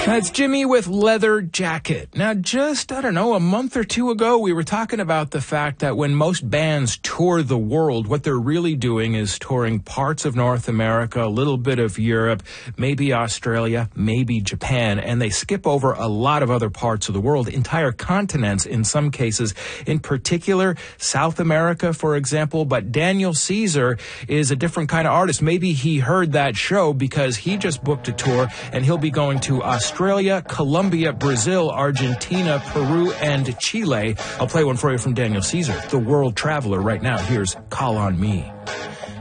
That's Jimmy with Leather Jacket. Now, just, I don't know, a month or two ago, we were talking about the fact that when most bands tour the world, what they're really doing is touring parts of North America, a little bit of Europe, maybe Australia, maybe Japan, and they skip over a lot of other parts of the world, entire continents in some cases, in particular South America, for example. But Daniel Caesar is a different kind of artist. Maybe he heard that show because he just booked a tour, and he'll be going to Australia, Colombia, Brazil, Argentina, Peru, and Chile. I'll play one for you from Daniel Caesar, the world traveler, right now. Here's Call on Me.